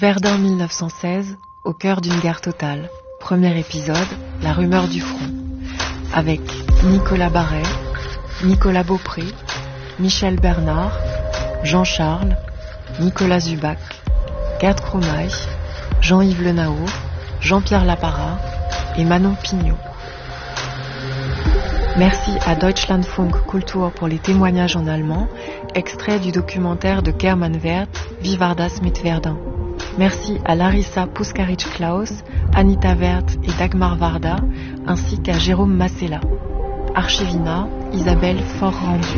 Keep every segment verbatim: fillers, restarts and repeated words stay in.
Verdun mille neuf cent seize, au cœur d'une guerre totale. Premier épisode, la rumeur du front. Avec Nicolas Barret, Nicolas Beaupré, Michel Bernard, Jean-Charles, Nicolas Zubac, Gerd Kromaich, Jean-Yves Le Naour, Jean-Pierre Lapara et Manon Pignot. Merci à Deutschlandfunk Kultur pour les témoignages en allemand, extraits du documentaire de German Wert, Wie war das mit Verdun. Merci à Larissa Puskaric-Klaus, Anita Wert et Dagmar Varda, ainsi qu'à Jérôme Massella. Archivina, Isabelle Fort-Rendu.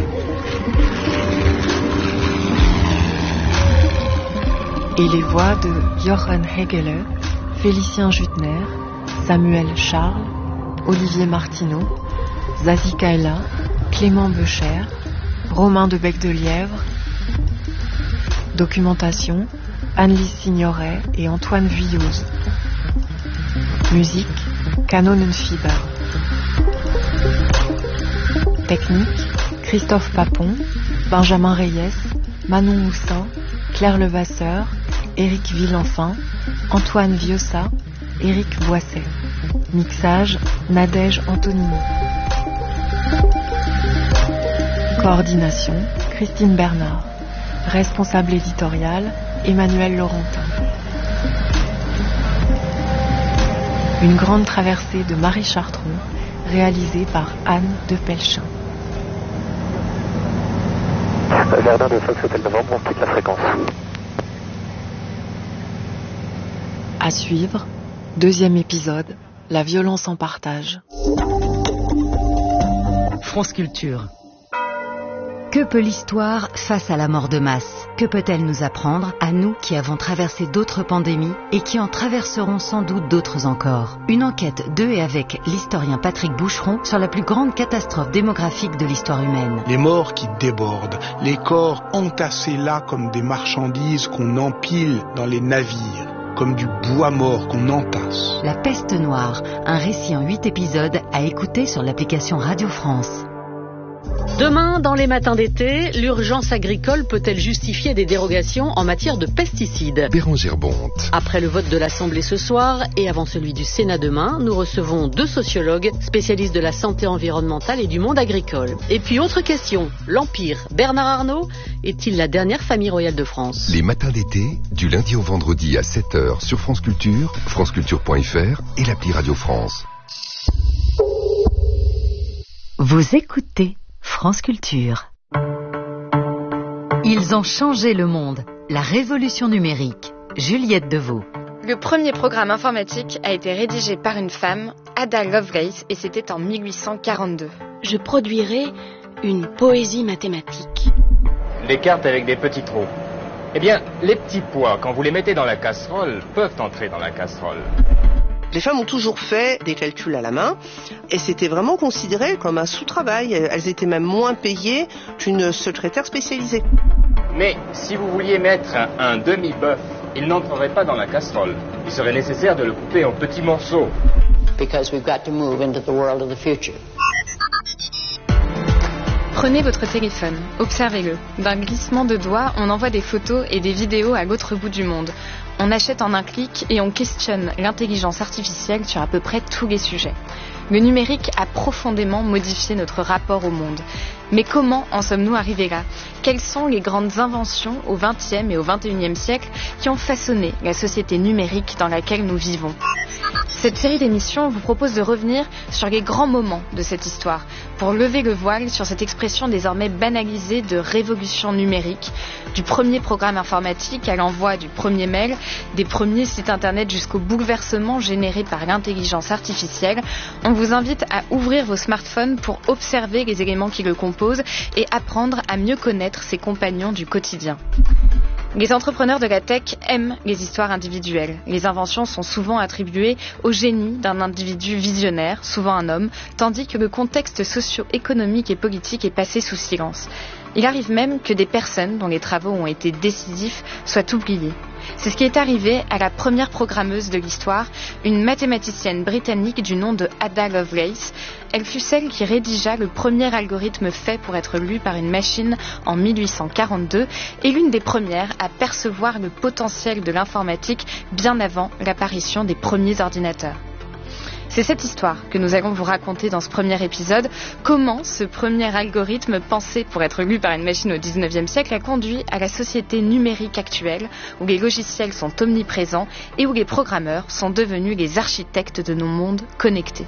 Et les voix de Jochen Hegele, Félicien Jutner, Samuel Charles, Olivier Martineau, Zazie Kaila, Clément Becher, Romain de Bec-de-Lièvre. Documentation, Anne-Lise Signoret et Antoine Vuillouz. Musique, Kanonenfieber. Technique, Christophe Papon, Benjamin Reyes, Manon Houssin, Claire Levasseur, Éric Villenfin, Antoine Viossa, Éric Boisset. Mixage, Nadège Antonini. Coordination, Christine Bernard. Responsable éditorial, Emmanuel Laurentin. Une grande traversée de Marie Chartron, réalisée par Anne de Pelchin. Verdun de Fox Hotel Novembre, on quitte la fréquence. À suivre, deuxième épisode, la violence en partage. France Culture. Que peut l'histoire face à la mort de masse? Que peut-elle nous apprendre, à nous qui avons traversé d'autres pandémies et qui en traverseront sans doute d'autres encore? Une enquête de et avec l'historien Patrick Boucheron sur la plus grande catastrophe démographique de l'histoire humaine. Les morts qui débordent, les corps entassés là comme des marchandises qu'on empile dans les navires, comme du bois mort qu'on entasse. La peste noire, un récit en huit épisodes à écouter sur l'application Radio France. Demain, dans les matins d'été, l'urgence agricole peut-elle justifier des dérogations en matière de pesticides? Bérangère Bonte. Après le vote de l'Assemblée ce soir et avant celui du Sénat demain, nous recevons deux sociologues spécialistes de la santé environnementale et du monde agricole. Et puis autre question, l'Empire, Bernard Arnault, est-il la dernière famille royale de France? Les matins d'été, du lundi au vendredi à sept heures sur France Culture, franceculture point f r et l'appli Radio France. Vous écoutez France Culture. Ils ont changé le monde. La révolution numérique. Juliette Deveau. Le premier programme informatique a été rédigé par une femme, Ada Lovelace, et c'était en mille huit cent quarante-deux. Je produirai une poésie mathématique. Des cartes avec des petits trous. Eh bien, les petits pois, quand vous les mettez dans la casserole, peuvent entrer dans la casserole. Les femmes ont toujours fait des calculs à la main et c'était vraiment considéré comme un sous-travail. Elles étaient même moins payées qu'une secrétaire spécialisée. Mais si vous vouliez mettre un, un demi-bœuf, il n'entrerait pas dans la casserole. Il serait nécessaire de le couper en petits morceaux. Because we've got to move into the world of the future. Prenez votre téléphone, observez-le. D'un glissement de doigts, on envoie des photos et des vidéos à l'autre bout du monde. On achète en un clic et on questionne l'intelligence artificielle sur à peu près tous les sujets. Le numérique a profondément modifié notre rapport au monde. Mais comment en sommes-nous arrivés là? Quelles sont les grandes inventions au vingtième et au vingt et unième siècle qui ont façonné la société numérique dans laquelle nous vivons? Cette série d'émissions vous propose de revenir sur les grands moments de cette histoire, pour lever le voile sur cette expression désormais banalisée de révolution numérique, du premier programme informatique à l'envoi du premier mail, des premiers sites internet jusqu'au bouleversement généré par l'intelligence artificielle. On vous invite à ouvrir vos smartphones pour observer les éléments qui le composent et apprendre à mieux connaître ses compagnons du quotidien. Les entrepreneurs de la tech aiment les histoires individuelles. Les inventions sont souvent attribuées au génie d'un individu visionnaire, souvent un homme, tandis que le contexte socio-économique et politique est passé sous silence. Il arrive même que des personnes dont les travaux ont été décisifs soient oubliées. C'est ce qui est arrivé à la première programmeuse de l'histoire, une mathématicienne britannique du nom de Ada Lovelace. Elle fut celle qui rédigea le premier algorithme fait pour être lu par une machine en mille huit cent quarante-deux et l'une des premières à percevoir le potentiel de l'informatique bien avant l'apparition des premiers ordinateurs. C'est cette histoire que nous allons vous raconter dans ce premier épisode. Comment ce premier algorithme pensé pour être lu par une machine au dix-neuvième siècle a conduit à la société numérique actuelle où les logiciels sont omniprésents et où les programmeurs sont devenus les architectes de nos mondes connectés.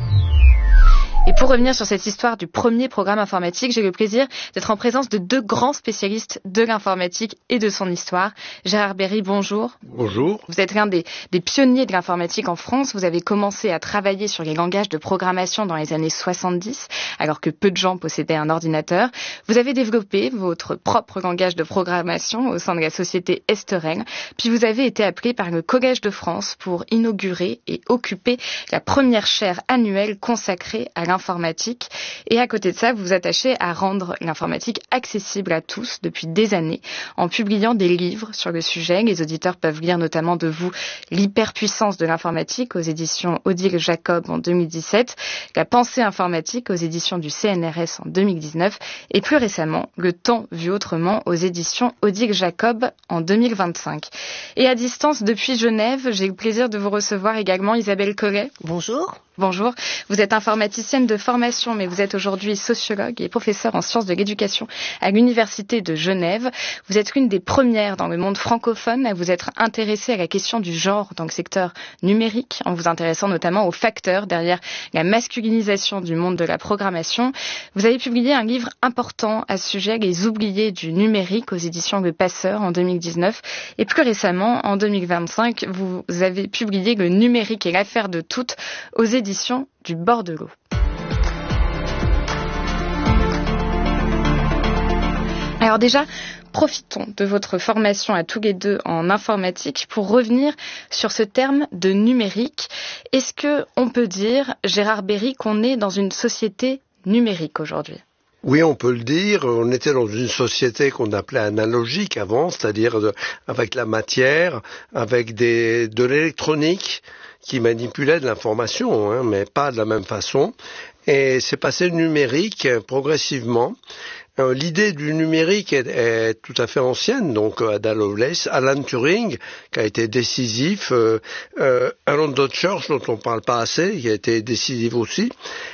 Et pour revenir sur cette histoire du premier programme informatique, j'ai le plaisir d'être en présence de deux grands spécialistes de l'informatique et de son histoire. Gérard Berry, bonjour. Bonjour. Vous êtes l'un des, des pionniers de l'informatique en France. Vous avez commencé à travailler sur les langages de programmation dans les années soixante-dix, alors que peu de gens possédaient un ordinateur. Vous avez développé votre propre langage de programmation au sein de la société Esterel. Puis vous avez été appelé par le Collège de France pour inaugurer et occuper la première chaire annuelle consacrée à l'informatique. Informatique. Et à côté de ça, vous vous attachez à rendre l'informatique accessible à tous depuis des années en publiant des livres sur le sujet. Les auditeurs peuvent lire notamment de vous L'hyperpuissance de l'informatique aux éditions Odile Jacob en deux mille dix-sept, La pensée informatique aux éditions du C N R S en deux mille dix-neuf et plus récemment Le temps vu autrement aux éditions Odile Jacob en deux mille vingt-cinq. Et à distance depuis Genève, j'ai le plaisir de vous recevoir également Isabelle Collet. Bonjour. Bonjour, vous êtes informaticienne de formation, mais vous êtes aujourd'hui sociologue et professeure en sciences de l'éducation à l'Université de Genève. Vous êtes l'une des premières dans le monde francophone à vous être intéressée à la question du genre dans le secteur numérique, en vous intéressant notamment aux facteurs derrière la masculinisation du monde de la programmation. Vous avez publié un livre important à ce sujet, Les oubliés du numérique aux éditions Le Passeur en deux mille dix-neuf. Et plus récemment, en deux mille vingt-cinq, vous avez publié Le numérique et l'affaire de toutes aux éditions du bord de l'eau. Alors déjà, profitons de votre formation à tous les deux en informatique pour revenir sur ce terme de numérique. Est-ce que on peut dire, Gérard Berry, qu'on est dans une société numérique aujourd'hui ? Oui, on peut le dire. On était dans une société qu'on appelait analogique avant, c'est-à-dire de, avec la matière, avec des, de l'électronique, qui manipulait de l'information, hein, mais pas de la même façon. Et c'est passé numérique progressivement. Euh, l'idée du numérique est, est tout à fait ancienne, donc Ada Lovelace, Alan Turing, qui a été décisif, euh, euh, Alonzo Church, dont on parle pas assez, qui a été décisif aussi.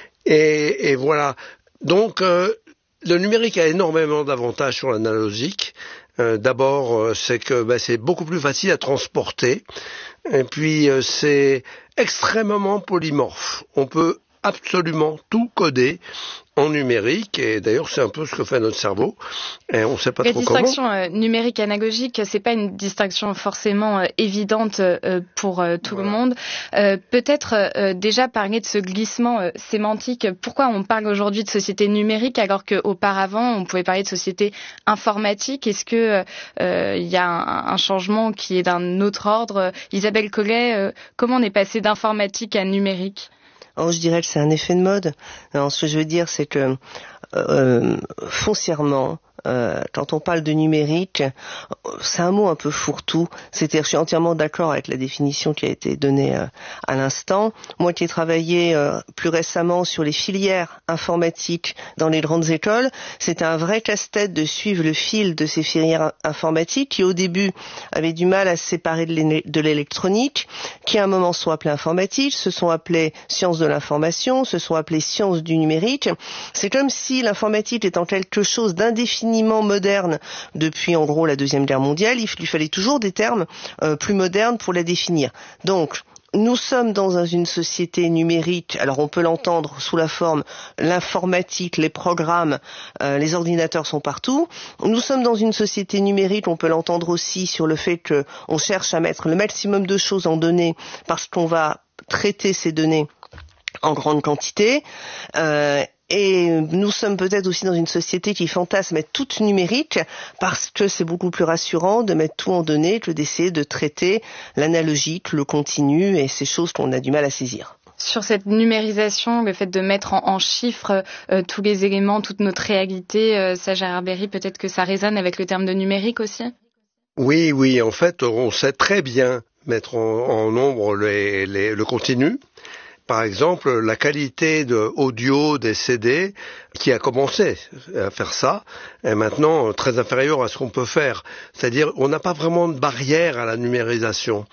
Et, et voilà. Donc, euh, le numérique a énormément d'avantages sur l'analogique. Euh, d'abord, euh, c'est que ben, c'est beaucoup plus facile à transporter. Et puis, euh, c'est extrêmement polymorphe. On peut absolument tout coder en numérique, et d'ailleurs c'est un peu ce que fait notre cerveau, et on ne sait pas la trop comment. La distinction euh, numérique-analogique, c'est pas une distinction forcément euh, évidente euh, pour euh, tout voilà. le monde. Euh, peut-être euh, déjà parler de ce glissement euh, sémantique. Pourquoi on parle aujourd'hui de société numérique alors qu'auparavant on pouvait parler de société informatique ? Est-ce que il euh, y a un, un changement qui est d'un autre ordre ? Isabelle Collet, euh, comment on est passé d'informatique à numérique ? Alors, je dirais que c'est un effet de mode. Alors, ce que je veux dire, c'est que euh, foncièrement, euh, quand on parle de numérique, c'est un mot un peu fourre-tout. C'est-à-dire, je suis entièrement d'accord avec la définition qui a été donnée euh, à l'instant. Moi qui ai travaillé euh, plus récemment sur les filières informatiques dans les grandes écoles, c'était un vrai casse-tête de suivre le fil de ces filières informatiques qui, au début, avaient du mal à se séparer de l'électronique, qui à un moment sont appelées informatique, se sont appelées sciences de l'information, se sont appelées sciences du numérique. C'est comme si l'informatique étant quelque chose d'indéfini moderne depuis en gros la Deuxième Guerre mondiale, il lui fallait toujours des termes euh, plus modernes pour la définir. Donc, nous sommes dans une société numérique, alors on peut l'entendre sous la forme l'informatique, les programmes, euh, les ordinateurs sont partout. Nous sommes dans une société numérique, on peut l'entendre aussi sur le fait qu'on cherche à mettre le maximum de choses en données parce qu'on va traiter ces données en grande quantité. Euh, Et nous sommes peut-être aussi dans une société qui fantasme être toute numérique parce que c'est beaucoup plus rassurant de mettre tout en données que d'essayer de traiter l'analogique, le continu et ces choses qu'on a du mal à saisir. Sur cette numérisation, le fait de mettre en, en chiffres euh, tous les éléments, toute notre réalité, euh, ça, Gérard Berry, peut-être que ça résonne avec le terme de numérique aussi? Oui, oui, en fait, on sait très bien mettre en, en nombre les, les, le continu. Par exemple, la qualité de audio des C D, qui a commencé à faire ça, est maintenant très inférieure à ce qu'on peut faire. C'est-à-dire, on n'a pas vraiment de barrière à la numérisation.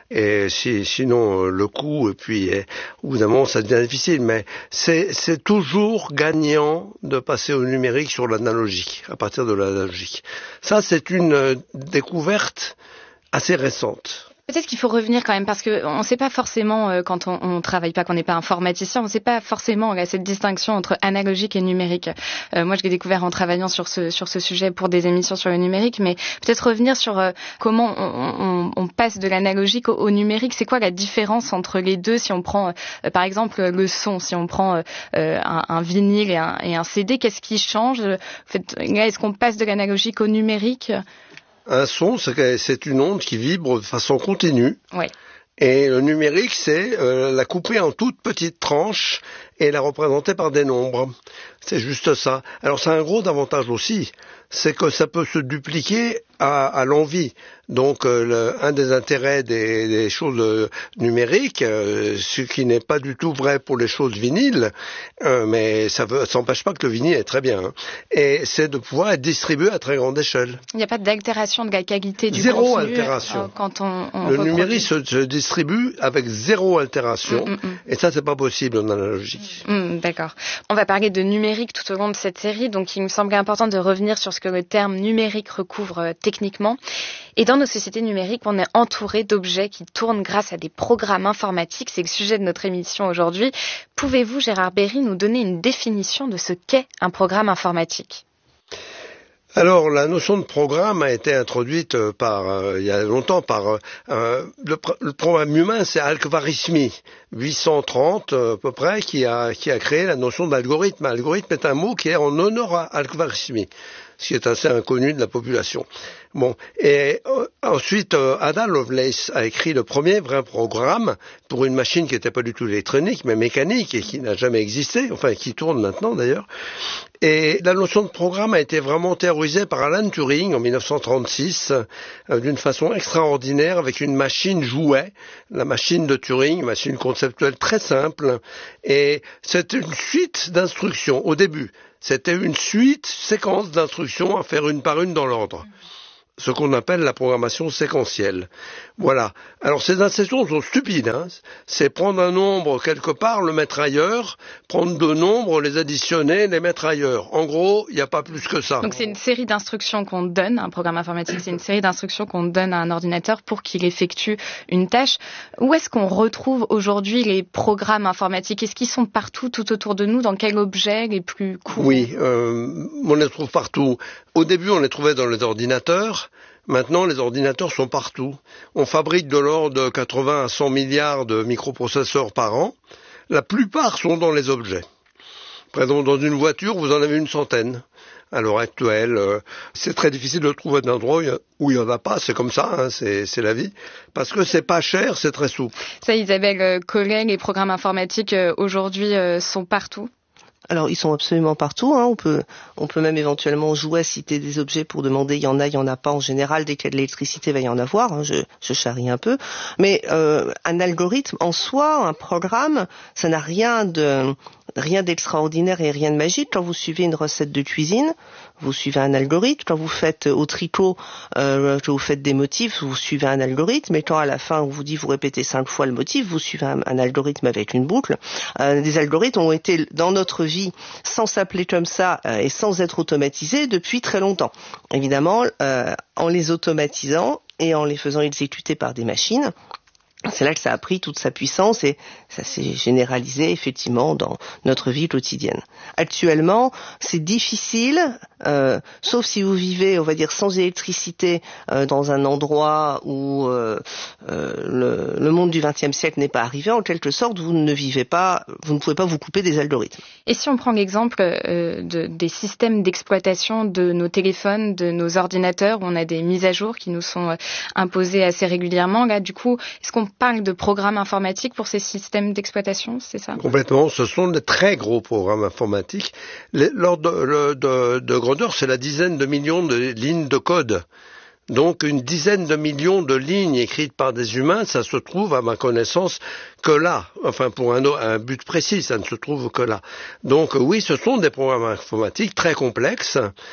Et si, sinon, le coût, et puis, et, au bout d'un moment, ça devient difficile. Mais c'est, c'est toujours gagnant de passer au numérique sur l'analogique, à partir de l'analogique. Ça, c'est une euh, découverte assez récente. Peut-être qu'il faut revenir quand même, parce que on ne sait pas forcément, euh, quand on, on travaille pas, qu'on n'est pas informaticien, on ne sait pas forcément là, cette distinction entre analogique et numérique. Euh, moi, je l'ai découvert en travaillant sur ce sur ce sujet pour des émissions sur le numérique, mais peut-être revenir sur euh, comment on, on, on passe de l'analogique au, au numérique. C'est quoi la différence entre les deux? Si on prend, euh, par exemple, le son, si on prend euh, un, un vinyle et un, et un C D, qu'est-ce qui change? En fait, là, est-ce qu'on passe de l'analogique au numérique? Un son, c'est une onde qui vibre de façon continue. Oui. Et le numérique, c'est euh, la couper en toutes petites tranches et la représenter par des nombres. C'est juste ça. Alors, c'est un gros avantage aussi, c'est que ça peut se dupliquer à, à l'envi. Donc, euh, le, un des intérêts des, des choses euh, numériques, euh, ce qui n'est pas du tout vrai pour les choses vinyles, euh, mais ça ne s'empêche pas que le vinyle est très bien, hein, et c'est de pouvoir être distribué à très grande échelle. Il n'y a pas d'altération de la qualité du zéro contenu. Altération. Euh, quand on, on le reproduit. numérique se, se distribue avec zéro altération, mm, mm, mm. et ça, c'est pas possible en analogique. Mm, d'accord. On va parler de numérique tout au long de cette série, donc il me semblait important de revenir sur ce que le terme numérique recouvre euh, techniquement. Et dans nos sociétés numériques, on est entouré d'objets qui tournent grâce à des programmes informatiques. C'est le sujet de notre émission aujourd'hui. Pouvez-vous, Gérard Berry, nous donner une définition de ce qu'est un programme informatique ? Alors, la notion de programme a été introduite par, euh, il y a longtemps par euh, le, le programme humain, c'est Al-Khwarizmi, huit cent trente euh, à peu près, qui a, qui a créé la notion d'algorithme. Algorithme est un mot qui est en honneur à Al-Khwarizmi, ce qui est assez inconnu de la population. Bon, et euh, ensuite, euh, Ada Lovelace a écrit le premier vrai programme pour une machine qui n'était pas du tout électronique, mais mécanique, et qui n'a jamais existé, enfin qui tourne maintenant d'ailleurs. Et la notion de programme a été vraiment théorisée par Alan Turing en mille neuf cent trente-six, euh, d'une façon extraordinaire, avec une machine jouet, la machine de Turing, une machine conceptuelle très simple, et c'est une suite d'instructions au début. C'était une suite, séquence d'instructions à faire une par une dans l'ordre. Ce qu'on appelle la programmation séquentielle. Voilà. Alors ces instructions sont stupides, hein. C'est prendre un nombre quelque part, le mettre ailleurs, prendre deux nombres, les additionner, les mettre ailleurs. En gros, il n'y a pas plus que ça. Donc c'est une série d'instructions qu'on donne, un programme informatique, c'est une série d'instructions qu'on donne à un ordinateur pour qu'il effectue une tâche. Où est-ce qu'on retrouve aujourd'hui les programmes informatiques? Est-ce qu'ils sont partout, tout autour de nous? Dans quel objet les plus courants? Oui, euh, on les trouve partout. Au début, on les trouvait dans les ordinateurs. Maintenant, les ordinateurs sont partout. On fabrique de l'ordre de quatre-vingts à cent milliards de microprocesseurs par an. La plupart sont dans les objets. Par exemple, dans une voiture, vous en avez une centaine. À l'heure actuelle, euh, c'est très difficile de trouver un endroit où il n'y en a pas. C'est comme ça, hein, c'est, c'est la vie. Parce que c'est pas cher, c'est très souple. Ça, Isabelle Collet, les programmes informatiques euh, aujourd'hui euh, sont partout? Alors, ils sont absolument partout, hein. On peut, on peut même éventuellement jouer à citer des objets pour demander il y en a, il y en a pas. En général, dès qu'il y a de l'électricité, il va y en avoir, hein. Je, je charrie un peu. Mais, euh, un algorithme en soi, un programme, ça n'a rien de, rien d'extraordinaire et rien de magique. Quand vous suivez une recette de cuisine, vous suivez un algorithme. Quand vous faites au tricot, euh, quand vous faites des motifs, vous suivez un algorithme. Et quand à la fin, on vous dit vous répétez cinq fois le motif, vous suivez un, un algorithme avec une boucle. Euh, des algorithmes ont été dans notre vie sans s'appeler comme ça euh, et sans être automatisés depuis très longtemps. Évidemment, euh, en les automatisant et en les faisant exécuter par des machines, c'est là que ça a pris toute sa puissance et ça s'est généralisé effectivement dans notre vie quotidienne. Actuellement, c'est difficile, euh, sauf si vous vivez, on va dire, sans électricité euh, dans un endroit où euh, euh, le, le monde du vingtième siècle n'est pas arrivé. En quelque sorte, vous ne vivez pas, vous ne pouvez pas vous couper des algorithmes. Et si on prend l'exemple euh, de, des systèmes d'exploitation de nos téléphones, de nos ordinateurs, où on a des mises à jour qui nous sont euh, imposées assez régulièrement, là, du coup, est-ce qu'on parle de programmes informatiques pour ces systèmes d'exploitation, c'est ça? Complètement, ce sont de très gros programmes informatiques. L'ordre de, de, de grandeur, c'est la dizaine de millions de lignes de code. Donc une dizaine de millions de lignes écrites par des humains, ça se trouve à ma connaissance que là, enfin pour un, un but précis, ça ne se trouve que là. Donc oui, ce sont des programmes informatiques très complexes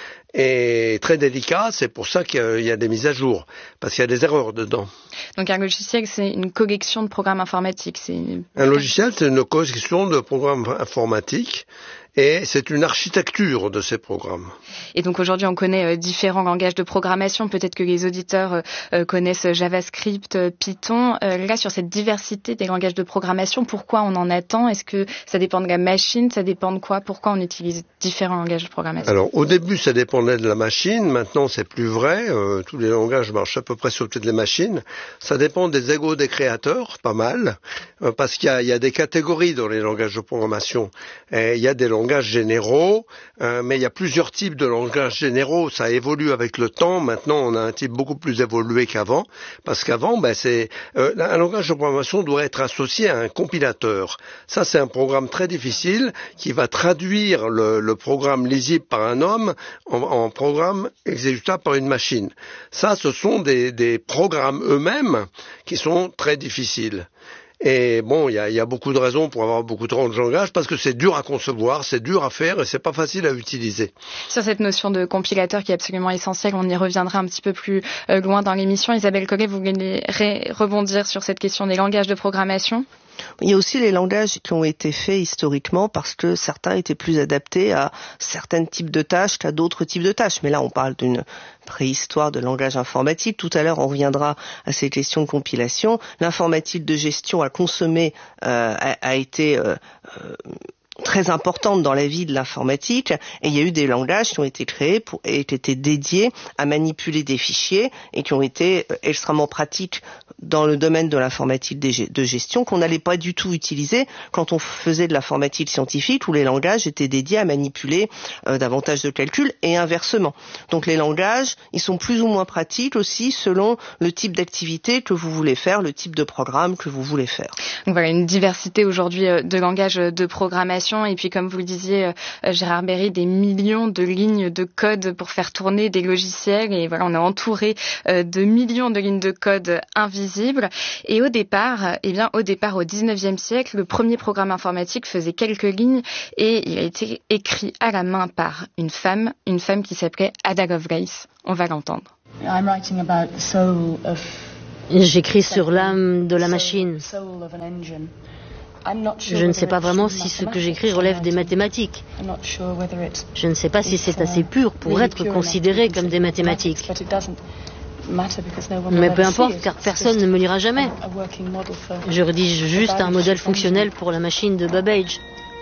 et très délicats, c'est pour ça qu'il y a des mises à jour, parce qu'il y a des erreurs dedans. Donc un logiciel, c'est une collection de programmes informatiques. C'est... Un logiciel, c'est une collection de programmes informatiques. Et c'est une architecture de ces programmes. Et donc aujourd'hui, on connaît euh, différents langages de programmation. Peut-être que les auditeurs euh, connaissent JavaScript, euh, Python. Euh, là, sur cette diversité des langages de programmation, pourquoi on en attend? Est-ce que ça dépend de la machine? Ça dépend de quoi? Pourquoi on utilise différents langages de programmation? Alors, au début, ça dépendait de la machine. Maintenant, c'est plus vrai. Euh, tous les langages marchent à peu près sur toutes les machines. Ça dépend des égos des créateurs, pas mal, euh, parce qu'il y a, il y a des catégories dans les langages de programmation. Et il y a des langages généraux, euh, mais il y a plusieurs types de langages généraux, ça évolue avec le temps. Maintenant, on a un type beaucoup plus évolué qu'avant, parce qu'avant, ben, c'est euh, un langage de programmation doit être associé à un compilateur. Ça, c'est un programme très difficile qui va traduire le, le programme lisible par un homme en, en programme exécutable par une machine. Ça, ce sont des, des programmes eux-mêmes qui sont très difficiles. Et bon, il y a, y a beaucoup de raisons pour avoir beaucoup trop de langage, parce que c'est dur à concevoir, c'est dur à faire et c'est pas facile à utiliser. Sur cette notion de compilateur qui est absolument essentielle, on y reviendra un petit peu plus euh, loin dans l'émission. Isabelle Collet, vous voulez ré- rebondir sur cette question des langages de programmation? Il y a aussi les langages qui ont été faits historiquement parce que certains étaient plus adaptés à certains types de tâches qu'à d'autres types de tâches. Mais là, on parle d'une préhistoire de langage informatique. Tout à l'heure, on reviendra à ces questions de compilation. L'informatique de gestion à consommer euh, a, a été euh, euh, très importante dans la vie de l'informatique, et il y a eu des langages qui ont été créés pour, et qui étaient dédiés à manipuler des fichiers et qui ont été extrêmement pratiques dans le domaine de l'informatique de gestion, qu'on n'allait pas du tout utiliser quand on faisait de l'informatique scientifique, où les langages étaient dédiés à manipuler euh, davantage de calculs, et inversement. Donc les langages, ils sont plus ou moins pratiques aussi selon le type d'activité que vous voulez faire, le type de programme que vous voulez faire. Donc voilà, une diversité aujourd'hui de langages de programmation. Et puis, comme vous le disiez, euh, Gérard Berry, des millions de lignes de code pour faire tourner des logiciels. Et voilà, on est entouré euh, de millions de lignes de code invisibles. Et au départ, eh bien, au départ, au dix-neuvième siècle, le premier programme informatique faisait quelques lignes et il a été écrit à la main par une femme, une femme qui s'appelait Ada Lovelace. On va l'entendre. J'écris sur l'âme de la machine. Je ne sais pas vraiment si ce que j'écris relève des mathématiques. Je ne sais pas si c'est assez pur pour être considéré comme des mathématiques. Mais peu importe, car personne ne me lira jamais. Je rédige juste un modèle fonctionnel pour la machine de Babbage.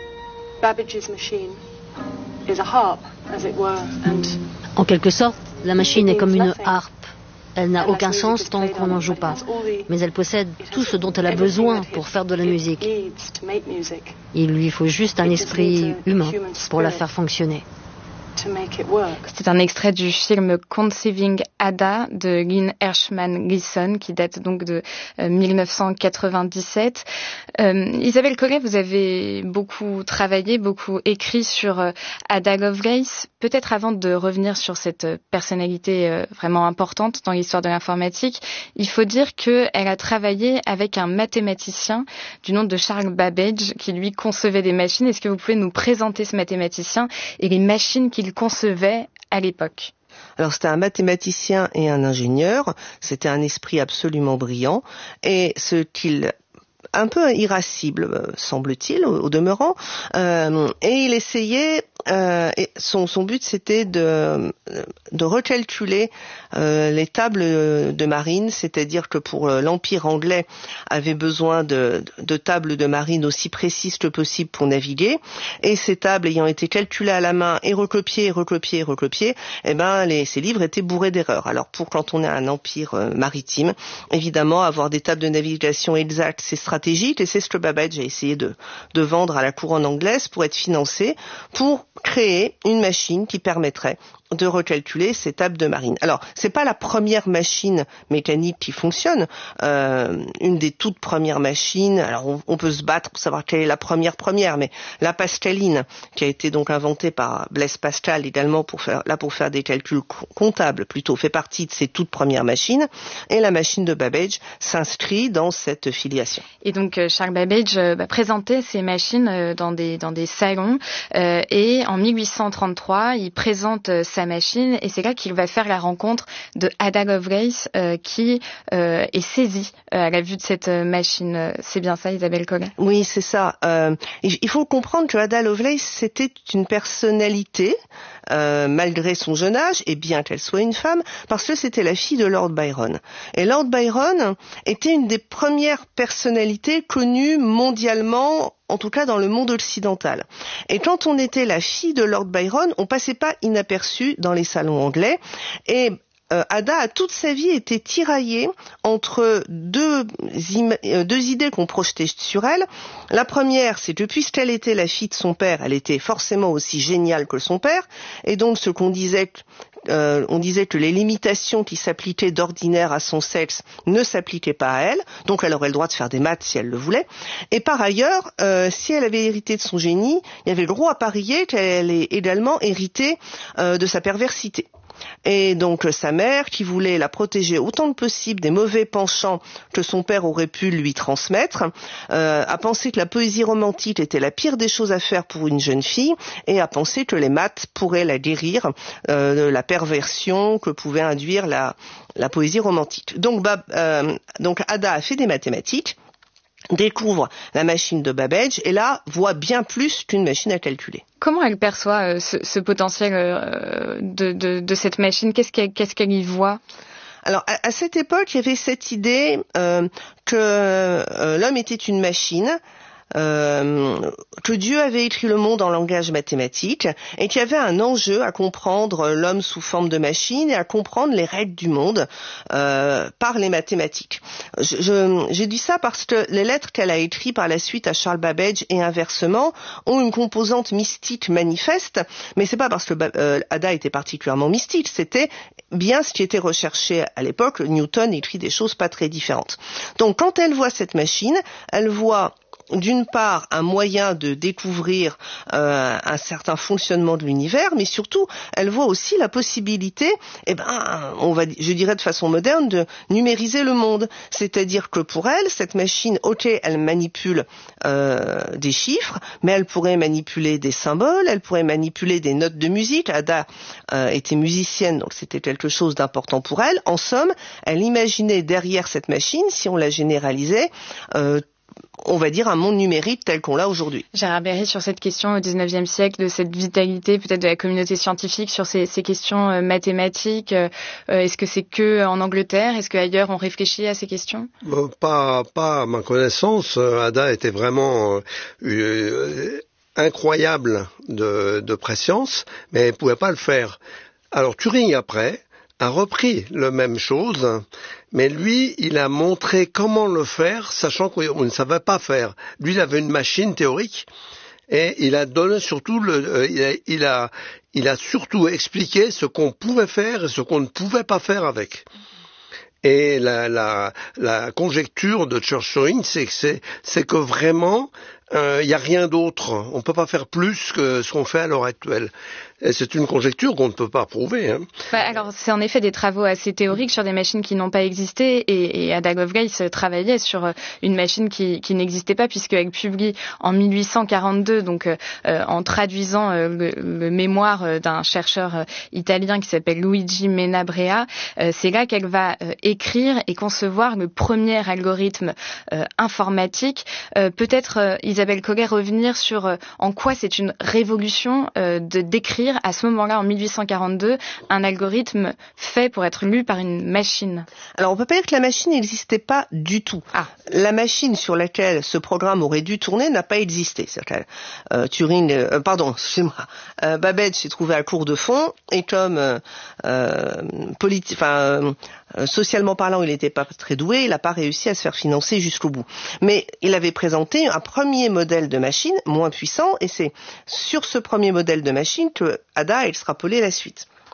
En quelque sorte, la machine est comme une harpe. Elle n'a aucun sens tant qu'on n'en joue pas. Mais elle possède tout ce dont elle a besoin pour faire de la musique. Il lui faut juste un esprit humain pour la faire fonctionner. C'est un extrait du film Conceiving Ada de Lynn Hershman Gleason qui date donc de euh, mille neuf cent quatre-vingt-dix-sept. Euh, Isabelle Collet, vous avez beaucoup travaillé, beaucoup écrit sur euh, Ada Lovelace. Peut-être avant de revenir sur cette personnalité euh, vraiment importante dans l'histoire de l'informatique, il faut dire qu'elle a travaillé avec un mathématicien du nom de Charles Babbage qui lui concevait des machines. Est-ce que vous pouvez nous présenter ce mathématicien et les machines qu'il concevait à l'époque? Alors c'était un mathématicien et un ingénieur, c'était un esprit absolument brillant, et ce qu'il un peu irascible, semble-t-il, au, au demeurant, euh, et il essayait, euh, et son, son but c'était de, de recalculer euh, les tables de marine, c'est-à-dire que pour euh, l'Empire anglais avait besoin de, de tables de marine aussi précises que possible pour naviguer, et ces tables ayant été calculées à la main et recopiées, recopiées, recopiées, eh ben les, ces livres étaient bourrés d'erreurs. Alors pour quand on est un empire euh, maritime, évidemment avoir des tables de navigation exactes, c'est stratégique, et c'est ce que Babbage a essayé de, de vendre à la couronne anglaise pour être financé, pour créer une machine qui permettrait de recalculer ces tables de marine. Alors, c'est pas la première machine mécanique qui fonctionne. Euh, une des toutes premières machines, alors on, on peut se battre pour savoir quelle est la première première, mais la Pascaline, qui a été donc inventée par Blaise Pascal également pour faire, là pour faire des calculs comptables plutôt, fait partie de ces toutes premières machines, et la machine de Babbage s'inscrit dans cette filiation. Et donc Charles Babbage euh, bah, présentait ces machines euh, dans des dans des salons, euh, et en mille huit cent trente-trois, il présente euh, sa machine, et c'est là qu'il va faire la rencontre de Ada Lovelace, euh, qui euh, est saisie euh, à la vue de cette euh, machine. C'est bien ça, Isabelle Collet? Oui, c'est ça. Euh, il faut comprendre que Ada Lovelace, c'était une personnalité, euh, malgré son jeune âge, et bien qu'elle soit une femme, parce que c'était la fille de Lord Byron. Et Lord Byron était une des premières personnalités connues mondialement, en tout cas dans le monde occidental. Et quand on était la fille de Lord Byron, on passait pas inaperçu dans les salons anglais. Et euh, Ada a toute sa vie été tiraillée entre deux, im- euh, deux idées qu'on projetait sur elle. La première, c'est que puisqu'elle était la fille de son père, elle était forcément aussi géniale que son père. Et donc ce qu'on disait... Euh, on disait que les limitations qui s'appliquaient d'ordinaire à son sexe ne s'appliquaient pas à elle, donc elle aurait le droit de faire des maths si elle le voulait. Et par ailleurs, euh, si elle avait hérité de son génie, il y avait le droit à parier qu'elle ait également hérité euh, de sa perversité. Et donc sa mère, qui voulait la protéger autant que possible des mauvais penchants que son père aurait pu lui transmettre, euh, a pensé que la poésie romantique était la pire des choses à faire pour une jeune fille, et a pensé que les maths pourraient la guérir euh, de la perversion que pouvait induire la, la poésie romantique. Donc, bah, euh, donc Ada a fait des mathématiques, découvre la machine de Babbage, et là voit bien plus qu'une machine à calculer. Comment elle perçoit euh, ce, ce potentiel euh, de, de, de cette machine? Qu'est-ce qu'elle, qu'est-ce qu'elle y voit? Alors, à, à cette époque, il y avait cette idée euh, que euh, l'homme était une machine, Euh, que Dieu avait écrit le monde en langage mathématique, et qu'il y avait un enjeu à comprendre l'homme sous forme de machine et à comprendre les règles du monde euh, par les mathématiques. Je, je, j'ai dit ça parce que les lettres qu'elle a écrites par la suite à Charles Babbage et inversement ont une composante mystique manifeste, mais c'est pas parce que euh, Ada était particulièrement mystique, c'était bien ce qui était recherché à l'époque. Newton écrit des choses pas très différentes. Donc quand elle voit cette machine, elle voit d'une part un moyen de découvrir euh, un certain fonctionnement de l'univers, mais surtout elle voit aussi la possibilité, eh ben, on va, je dirais de façon moderne, de numériser le monde. C'est-à-dire que pour elle, cette machine, ok, elle manipule euh, des chiffres, mais elle pourrait manipuler des symboles, elle pourrait manipuler des notes de musique. Ada euh, était musicienne, donc c'était quelque chose d'important pour elle. En somme, elle imaginait derrière cette machine, si on la généralisait, euh, on va dire un monde numérique tel qu'on l'a aujourd'hui. Gérard Berry, sur cette question au dix-neuvième siècle, de cette vitalité peut-être de la communauté scientifique sur ces, ces questions euh, mathématiques, euh, est-ce que c'est que en Angleterre? Est-ce qu'ailleurs on réfléchit à ces questions? euh, pas, pas à ma connaissance. Ada était vraiment euh, euh, incroyable de, de préscience, mais elle ne pouvait pas le faire. Alors Turing, après, a repris la même chose, mais lui, il a montré comment le faire, sachant qu'on ne savait pas faire. Lui, il avait une machine théorique, et il a donné surtout, le, euh, il, a, il, a, il a surtout expliqué ce qu'on pouvait faire et ce qu'on ne pouvait pas faire avec. Et la, la, la conjecture de Church-Turing, c'est que, c'est, c'est que vraiment, il euh, n'y a rien d'autre. On ne peut pas faire plus que ce qu'on fait à l'heure actuelle. Et c'est une conjecture qu'on ne peut pas prouver. Hein. Bah, alors, c'est en effet des travaux assez théoriques sur des machines qui n'ont pas existé, et, et Ada Lovelace travaillait sur une machine qui, qui n'existait pas, puisqu'elle publie en mille huit cent quarante-deux, donc euh, en traduisant euh, le, le mémoire d'un chercheur euh, italien qui s'appelle Luigi Menabrea, euh, c'est là qu'elle va euh, écrire et concevoir le premier algorithme euh, informatique. Euh, peut-être, euh, Isabelle Collet, revenir sur euh, en quoi c'est une révolution euh, de d'écrire à ce moment-là, en mille huit cent quarante-deux, un algorithme fait pour être lu par une machine. Alors, on peut pas dire que la machine n'existait pas du tout. Ah. La machine sur laquelle ce programme aurait dû tourner n'a pas existé. C'est-à-dire que, euh, Turing, euh, pardon, excusez-moi, euh, Babbage s'est trouvé à court de fonds, et comme euh, euh, politi- enfin, euh, socialement parlant, il n'était pas très doué, il n'a pas réussi à se faire financer jusqu'au bout. Mais il avait présenté un premier modèle de machine, moins puissant, et c'est sur ce premier modèle de machine que Ada a extrapolé la suite.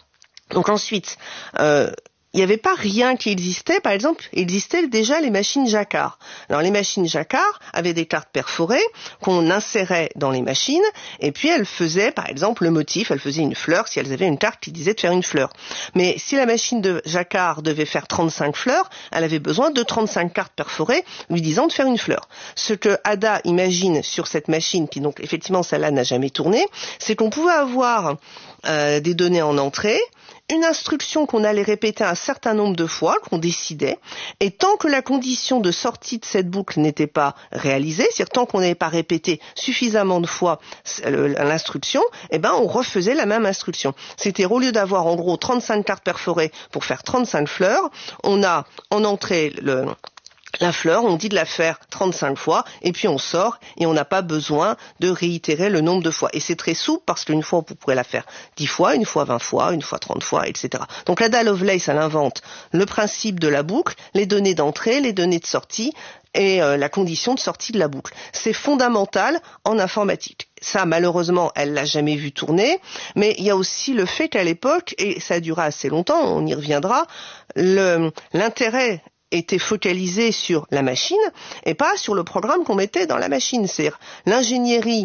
Donc ensuite, euh, il n'y avait pas rien qui existait. Par exemple, existaient déjà les machines Jacquard. Alors les machines Jacquard avaient des cartes perforées qu'on insérait dans les machines, et puis elles faisaient, par exemple, le motif, elles faisaient une fleur si elles avaient une carte qui disait de faire une fleur. Mais si la machine de Jacquard devait faire trente-cinq fleurs, elle avait besoin de trente-cinq cartes perforées lui disant de faire une fleur. Ce que Ada imagine sur cette machine, qui donc effectivement celle-là n'a jamais tourné, c'est qu'on pouvait avoir euh, des données en entrée, une instruction qu'on allait répéter un certain nombre de fois, qu'on décidait, et tant que la condition de sortie de cette boucle n'était pas réalisée, c'est-à-dire tant qu'on n'avait pas répété suffisamment de fois l'instruction, eh ben on refaisait la même instruction. C'était au lieu d'avoir en gros trente-cinq cartes perforées pour faire trente-cinq fleurs, on a en entrée le la fleur, on dit de la faire trente-cinq fois, et puis on sort, et on n'a pas besoin de réitérer le nombre de fois. Et c'est très souple, parce qu'une fois, vous pourrez la faire dix fois, une fois vingt fois, une fois trente fois, et cetera. Donc Ada Lovelace, elle invente le principe de la boucle, les données d'entrée, les données de sortie, et euh, la condition de sortie de la boucle. C'est fondamental en informatique. Ça, malheureusement, elle l'a jamais vu tourner, mais il y a aussi le fait qu'à l'époque, et ça a duré assez longtemps, on y reviendra, le, l'intérêt était focalisé sur la machine et pas sur le programme qu'on mettait dans la machine. C'est-à-dire l'ingénierie,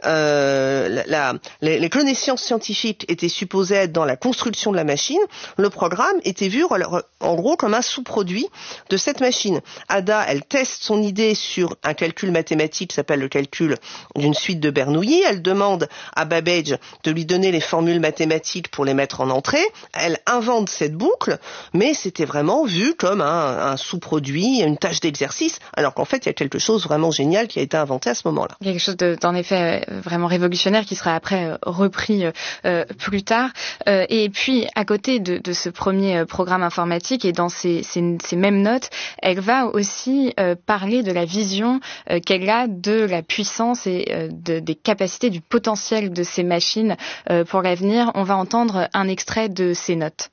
euh, la, la, les, les connaissances scientifiques étaient supposées être dans la construction de la machine. Le programme était vu en gros comme un sous-produit de cette machine. Ada, elle teste son idée sur un calcul mathématique qui s'appelle le calcul d'une suite de Bernoulli. Elle demande à Babbage de lui donner les formules mathématiques pour les mettre en entrée. Elle invente cette boucle, mais c'était vraiment vu comme un, un sous-produit, une tâche d'exercice, alors qu'en fait, il y a quelque chose vraiment génial qui a été inventé à ce moment-là. Quelque chose de, d'en effet vraiment révolutionnaire qui sera après repris euh, plus tard. Euh, et puis, à côté de, de ce premier programme informatique et dans ces, ces, ces mêmes notes, elle va aussi euh, parler de la vision euh, qu'elle a de la puissance et euh, de, des capacités, du potentiel de ces machines euh, pour l'avenir. On va entendre un extrait de ces notes.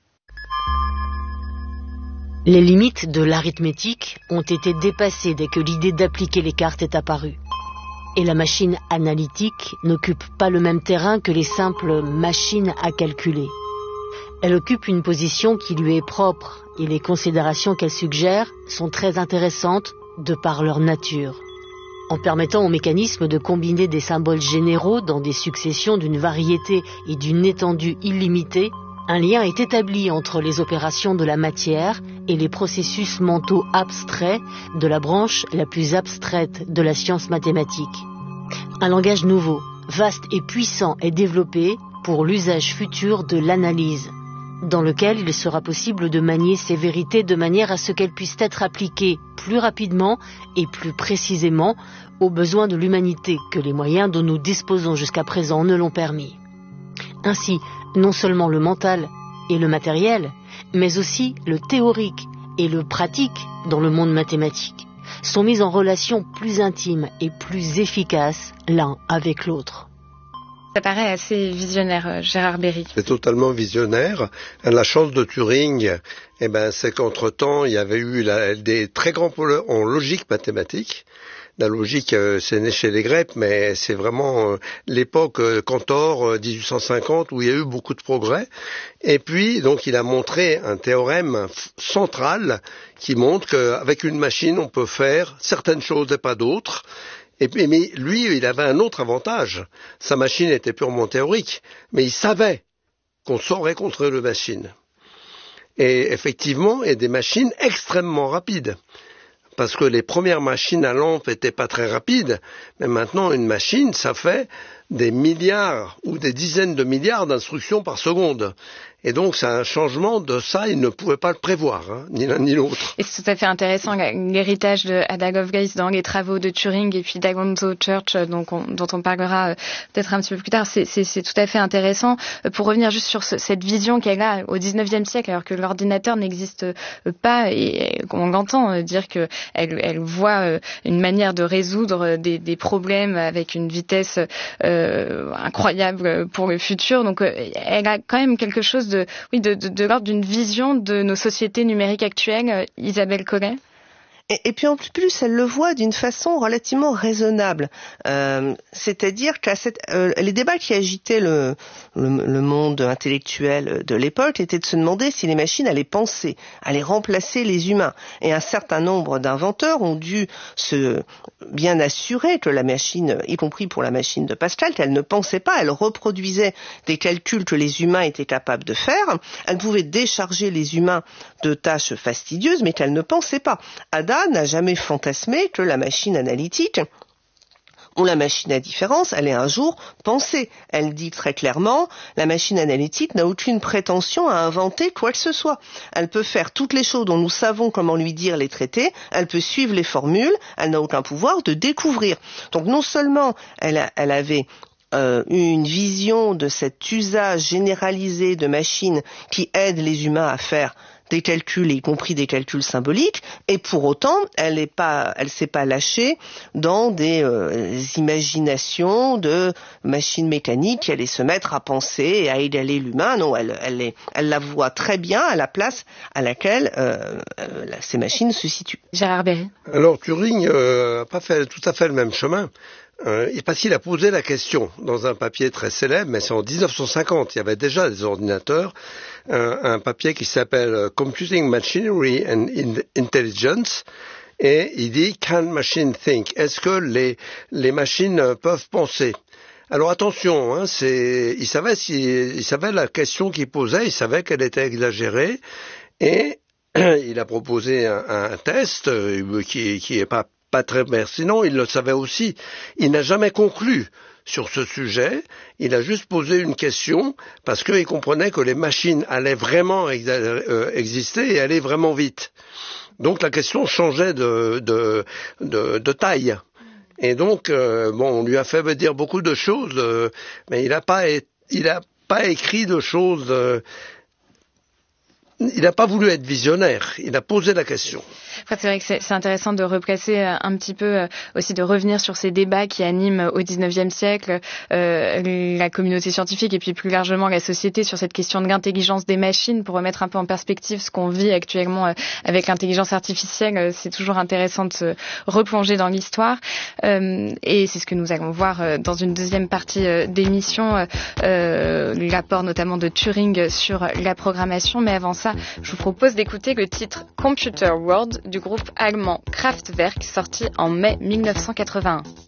Les limites de l'arithmétique ont été dépassées dès que l'idée d'appliquer les cartes est apparue. Et la machine analytique n'occupe pas le même terrain que les simples machines à calculer. Elle occupe une position qui lui est propre et les considérations qu'elle suggère sont très intéressantes de par leur nature. En permettant au mécanisme de combiner des symboles généraux dans des successions d'une variété et d'une étendue illimitée, un lien est établi entre les opérations de la matière et les processus mentaux abstraits de la branche la plus abstraite de la science mathématique. Un langage nouveau, vaste et puissant est développé pour l'usage futur de l'analyse, dans lequel il sera possible de manier ces vérités de manière à ce qu'elles puissent être appliquées plus rapidement et plus précisément aux besoins de l'humanité que les moyens dont nous disposons jusqu'à présent ne l'ont permis. Ainsi, non seulement le mental et le matériel, mais aussi le théorique et le pratique dans le monde mathématique, sont mis en relation plus intime et plus efficace l'un avec l'autre. Ça paraît assez visionnaire, Gérard Berry. C'est totalement visionnaire. La chance de Turing, eh ben, c'est qu'entre-temps, il y avait eu la, des très grands pôles en logique mathématique. La logique, euh, c'est né chez les Grecs, mais c'est vraiment euh, l'époque euh, Cantor, euh, dix-huit cent cinquante, où il y a eu beaucoup de progrès. Et puis, donc, il a montré un théorème central qui montre qu'avec une machine, on peut faire certaines choses et pas d'autres. Et puis, mais lui, il avait un autre avantage. Sa machine était purement théorique, mais il savait qu'on saurait contrer les machines. Et effectivement, il y a des machines extrêmement rapides. Parce que les premières machines à lampe n'étaient pas très rapides, mais maintenant une machine, ça fait des milliards ou des dizaines de milliards d'instructions par seconde. Et donc c'est un changement de ça, ils ne pouvaient pas le prévoir, hein, ni l'un ni l'autre. Et c'est tout à fait intéressant, l'héritage de Ada Lovelace dans les travaux de Turing et puis d'Alonzo Church, donc on, dont on parlera peut-être un petit peu plus tard, c'est, c'est, c'est tout à fait intéressant. Pour revenir juste sur ce, cette vision qu'elle a au dix-neuvième siècle, alors que l'ordinateur n'existe pas, et on l'entend dire qu'elle elle voit une manière de résoudre des, des problèmes avec une vitesse euh, incroyable pour le futur, donc elle a quand même quelque chose de, oui, de, de, de l'ordre d'une vision de nos sociétés numériques actuelles, Isabelle Collet. Et, et puis en plus, elle le voit d'une façon relativement raisonnable. Euh, c'est-à-dire qu'à cette, euh, les débats qui agitaient le, le, le monde intellectuel de l'époque étaient de se demander si les machines allaient penser, allaient remplacer les humains. Et un certain nombre d'inventeurs ont dû se bien assurer que la machine, y compris pour la machine de Pascal, qu'elle ne pensait pas, elle reproduisait des calculs que les humains étaient capables de faire, elle pouvait décharger les humains de tâches fastidieuses, mais qu'elle ne pensait pas. Ada n'a jamais fantasmé que la machine analytique ou la machine à différence allait un jour penser. Elle dit très clairement, la machine analytique n'a aucune prétention à inventer quoi que ce soit. Elle peut faire toutes les choses dont nous savons comment lui dire les traiter, elle peut suivre les formules, elle n'a aucun pouvoir de découvrir. Donc non seulement elle, a, elle avait euh, une vision de cet usage généralisé de machines qui aident les humains à faire des calculs, y compris des calculs symboliques, et pour autant, elle n'est pas, elle s'est pas lâchée dans des euh, imaginations de machines mécaniques qui allaient se mettre à penser et à égaler l'humain. Non, elle, elle, est, elle la voit très bien à la place à laquelle euh, euh, ces machines se situent. Gérard Berry. Alors Turing n'a euh, pas fait tout à fait le même chemin. Euh, parce qu'il a posé la question dans un papier très célèbre, mais c'est en dix-neuf cent cinquante, il y avait déjà des ordinateurs, euh, un papier qui s'appelle Computing Machinery and Intelligence, et il dit « Can machine think ?» Est-ce que les, les machines peuvent penser? Alors attention, hein, c'est, il savait si, il savait la question qu'il posait, il savait qu'elle était exagérée, et il a proposé un, un test euh, qui, qui est pas pas très pertinent, il le savait aussi. Il n'a jamais conclu sur ce sujet, il a juste posé une question parce qu'il comprenait que les machines allaient vraiment ex- euh, exister et allaient vraiment vite. Donc la question changeait de, de, de, de taille. Et donc, euh, bon, on lui a fait dire beaucoup de choses, euh, mais il n'a pas, il a pas écrit de choses... Euh, il n'a pas voulu être visionnaire, il a posé la question. Après, c'est vrai que c'est, c'est intéressant de replacer un petit peu, euh, aussi de revenir sur ces débats qui animent au dix-neuvième siècle euh, la communauté scientifique et puis plus largement la société sur cette question de l'intelligence des machines pour remettre un peu en perspective ce qu'on vit actuellement euh, avec l'intelligence artificielle. Euh, c'est toujours intéressant de se replonger dans l'histoire euh, et c'est ce que nous allons voir euh, dans une deuxième partie euh, d'émission, euh, l'apport notamment de Turing sur la programmation. Mais avant ça, je vous propose d'écouter le titre Computer World du groupe allemand Kraftwerk, sorti en mai mille neuf cent quatre-vingt-un.